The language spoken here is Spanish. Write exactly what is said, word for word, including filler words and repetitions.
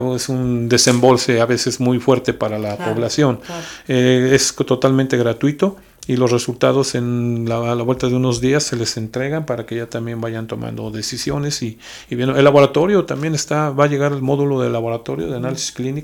es un desembolse a veces muy fuerte para la Claro, población. claro. Eh, es totalmente gratuito y los resultados en la, a la vuelta de unos días se les entregan para que ya también vayan tomando decisiones y, y bien, el laboratorio también está, va a llegar el módulo de laboratorio de análisis clínico